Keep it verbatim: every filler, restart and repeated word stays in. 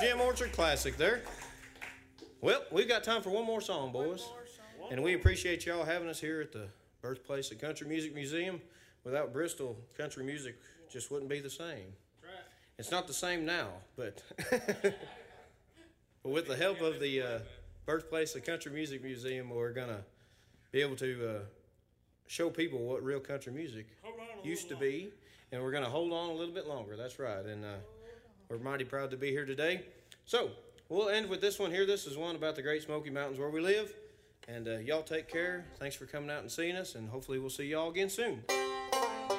Jim Orchard classic there. Well, we've got time for one more song, boys. And we appreciate y'all having us here at the birthplace of Country Music Museum. Without Bristol, country music just wouldn't be the same. It's not the same now, but, but with the help of the uh, birthplace of Country Music Museum, we're going to be able to uh, show people what real country music used to be. And we're going to hold on a little bit longer. That's right. And uh, we're mighty proud to be here today. So we'll end with this one here. This is one about the Great Smoky Mountains where we live. And uh, y'all take care. Thanks for coming out and seeing us. And hopefully we'll see y'all again soon.